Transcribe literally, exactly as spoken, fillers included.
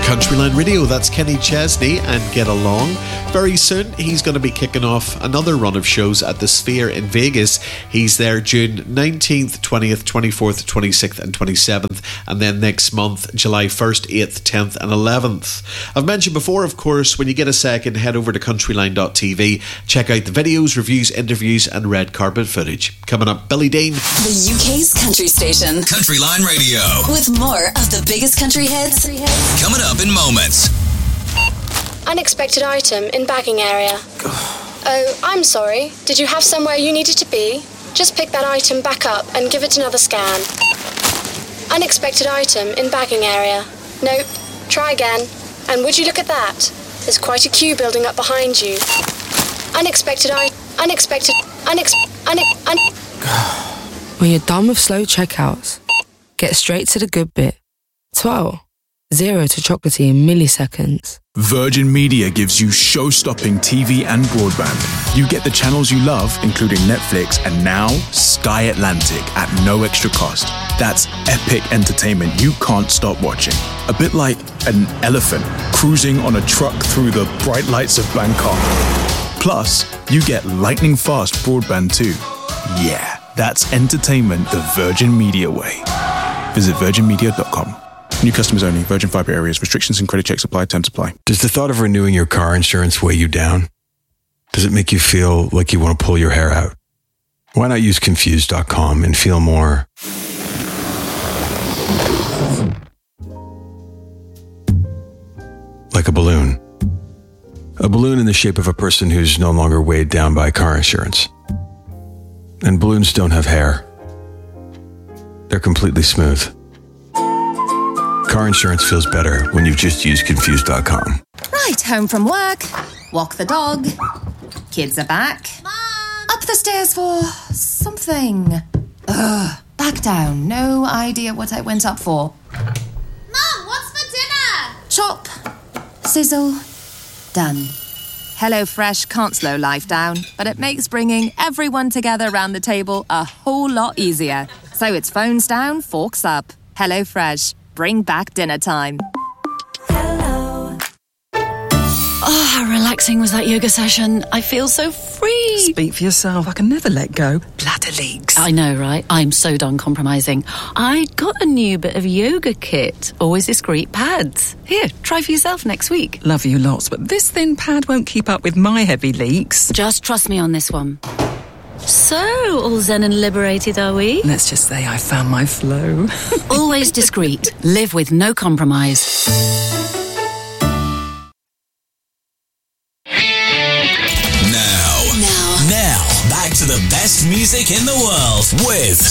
Countryline Radio, that's Kenny Chesney and Get Along. Very soon, he's going to be kicking off another run of shows at the Sphere in Vegas. He's there June nineteenth, twentieth, twenty-fourth, twenty-sixth and twenty-seventh, and then next month, July first, eighth, tenth and eleventh. I've mentioned before, of course, when you get a second, head over to countryline dot t v, check out the videos, reviews, interviews and red carpet footage. Coming up, Billy Dean. The U K's country station. Countryline Radio. With more of the biggest country hits. Coming up in moments. Unexpected item in bagging area. Oh, I'm sorry. Did you have somewhere you needed to be? Just pick that item back up and give it another scan. Unexpected item in bagging area. Nope. Try again. And would you look at that? There's quite a queue building up behind you. Unexpected I... Unexpected... Unex... Unex... Un... When you're done with slow checkouts, get straight to the good bit. twelve. Zero to chocolatey in milliseconds. Virgin Media gives you show-stopping T V and broadband. You get the channels you love, including Netflix, and now Sky Atlantic at no extra cost. That's epic entertainment you can't stop watching. A bit like an elephant cruising on a truck through the bright lights of Bangkok. Plus, you get lightning-fast broadband too. Yeah, that's entertainment the Virgin Media way. Visit virgin media dot com. New customers only. Virgin Fibre areas. Restrictions and credit checks apply. Terms apply. Does the thought of renewing your car insurance weigh you down? Does it make you feel like you want to pull your hair out? Why not use confused dot com and feel more like a balloon? A balloon in the shape of a person who's no longer weighed down by car insurance. And balloons don't have hair. They're completely smooth. Car insurance feels better when you've just used confused dot com. Right, home from work, walk the dog, kids are back, Mom! Up the stairs for something. Ugh, back down, no idea what I went up for. Mom, what's for dinner? Chop, sizzle, done. HelloFresh can't slow life down, but it makes bringing everyone together around the table a whole lot easier. So it's phones down, forks up. HelloFresh. Bring back dinner time. Hello. Oh, how relaxing was that yoga session? I feel so free. Speak for yourself. I can never let go. Bladder leaks. I know, right? I'm so done compromising. I got a new bit of yoga kit. Always discreet pads. Here, try for yourself next week. Love you lots, but this thin pad won't keep up with my heavy leaks. Just trust me on this one. So, all zen and liberated, are we? Let's just say I found my flow. Always discreet. Live with no compromise. Now, Now. now, back to the best music in the world with